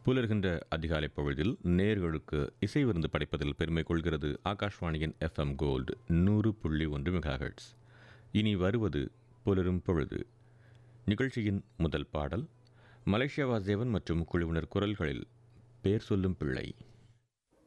புலர்கின்ற அதிகாலை பொழுதில் நேர்களுக்கு இசை விருந்து படைப்பதில் பெருமை கொள்கிறது ஆகாஷ்வாணியின் எஃப்எம் கோல்டு 100.1 மெகாஹெர்ட்ஸ். இனி வருவது புலரும் பொழுது. நிகழ்ச்சியின் முதல் பாடல் மலேசியா வாசேவன் மற்றும் குழுவினர் குரல்களில் பேர் சொல்லும் பிள்ளை.